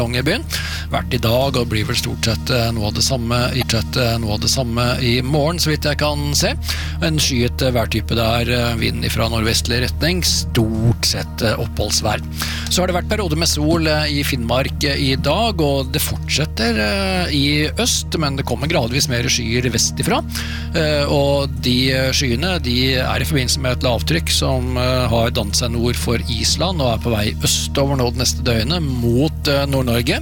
Longyearbyen. Vært I dag og blir vel stort sett noe av det samme I morgen, så vidt jeg kan se. En skyet værtype der, vind fra nordvestlig retning, stort sett oppholdsvær. Så har det vært perioder med sol I Finnmark I dag, og det fortsetter I øst, men det kommer gradvis mer skyer vestifra. Og de skyene, de I forbindelse med et lavtrykk som har dannet seg nord for Island, og på vei østover nå det neste døgnet mot Nord-Norge.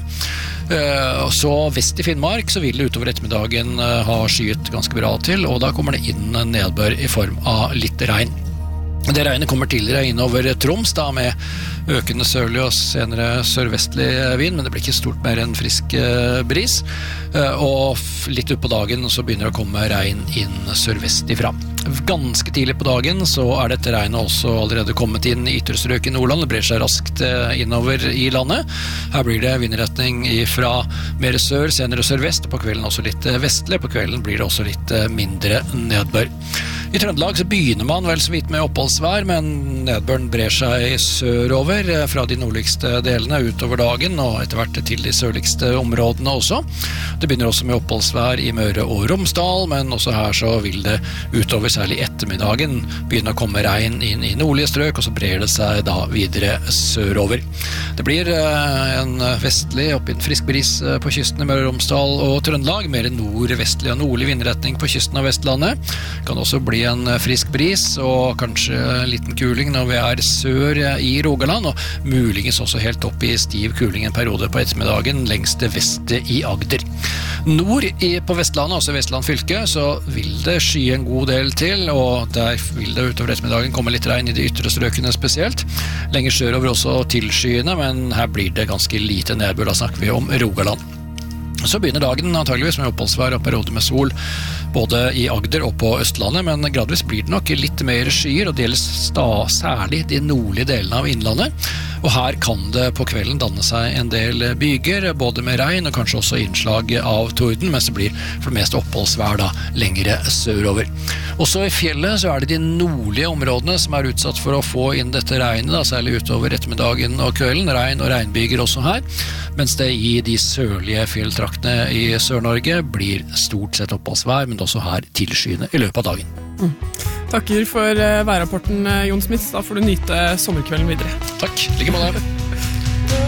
Så vest I Finnmark så vil det utover ettermiddagen ha skyet ganske bra til, og da kommer det inn nedbør I form av litt regn. Det regnet kommer tidligere innover Troms da, med økende sørlig og senere sørvestlig vind, men det blir ikke stort mer enn frisk bris. Og litt ut på dagen så begynner det å komme regn inn sørvest ifra. Ganske tidlig på dagen så dette regnet også allerede kommet inn I ytre strøk I Nordland. Det brer seg raskt innover I landet. Her blir det vindretning fra mer sør, senere sørvest, og på kvelden også litt vestlig. På kvelden blir det også litt mindre nedbør. I Trøndelag så begynner man vel så vidt med oppholdsvær, men nedbøren brer seg sørover fra de nordligste delene utover dagen, og etter hvert til de sørligste områdene også. Det begynner også med oppholdsvær I Møre og Romsdal, men også her så vil det utover særlig ettermiddagen begynne å komme regn inn I nordlige strøk, og så brer det seg da videre sørover. Det blir en vestlig, opp I en frisk bris på kysten I Møre og Romsdal og Trøndelag, mer nordvestlig og nordlig vindretning på kysten av Vestlandet. Det kan også bli en frisk bris og kanskje en liten kuling når vi sør I Rogaland, og muligens også helt opp I stiv kuling en periode på ettermiddagen lengst vest I Agder. Nord på Vestlandet, altså Vestland fylke, så vil det sky en god del til, og der vil det utover ettermiddagen komme litt regn I de ytre strøkene spesielt. Lenger sørover også tilskyende, men her blir det ganske lite nedbør, da snakker vi om Rogaland. Så begynner dagen antageligvis med oppholdsvær og perioder med sol, både I Agder og på Østlandet, men gradvis blir det nok litt mer skyer, og det gjelder særlig de nordlige delene av innlandet. Og her kan det på kvelden danne seg en del byger, både med regn og kanskje også innslag av torden, mens det blir for det meste oppholdsvær da, lengre sørover. Også I fjellet så det de nordlige områdene som utsatt for å få inn dette regnet, da, særlig utover ettermiddagen og kvelden, regn og regnbyger også her, mens det I de sørlige fjelltraktene I Sør-Norge blir stort sett oppholdsvær, men også her tilskyende I løpet av dagen. Takker for værrapporten, Jon Smith. Da får du nyte sommerkvelden videre. Takk, like måte.